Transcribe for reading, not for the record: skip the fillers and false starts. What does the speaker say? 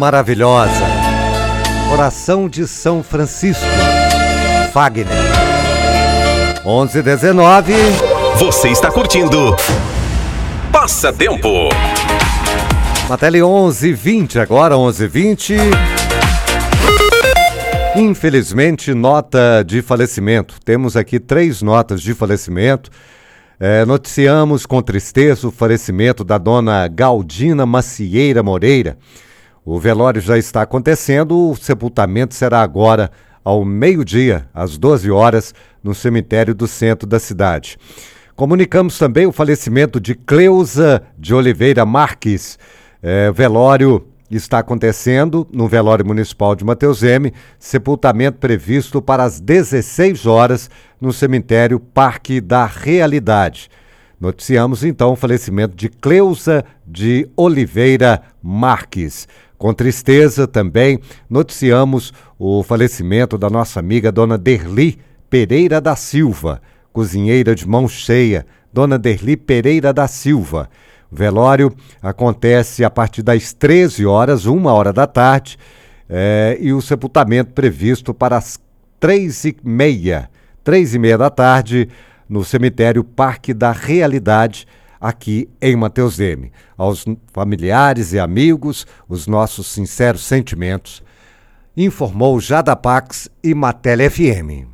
maravilhosa. Coração de São Francisco, Fagner. 11h19. Você está curtindo Passatempo. Na tele 11h20, agora 11h20. Infelizmente, nota de falecimento. Temos aqui 3 notas de falecimento. Noticiamos com tristeza o falecimento da dona Galdina Macieira Moreira. O velório já está acontecendo, o sepultamento será agora ao meio-dia, às 12 horas, no cemitério do centro da cidade. Comunicamos também o falecimento de Cleusa de Oliveira Marques. O velório está acontecendo no velório municipal de Mateus Leme, sepultamento previsto para as 16 horas no cemitério Parque da Realidade. Noticiamos então o falecimento de Cleusa de Oliveira Marques. Com tristeza também noticiamos o falecimento da nossa amiga Dona Derli Pereira da Silva, cozinheira de mão cheia, Dona Derli Pereira da Silva. O velório acontece a partir das 13 horas, 1h da tarde, e o sepultamento previsto para as 3h30 da tarde, no cemitério Parque da Realidade, aqui em Mateus Leme. Aos familiares e amigos, os nossos sinceros sentimentos, informou Jada Pax e Matéria FM.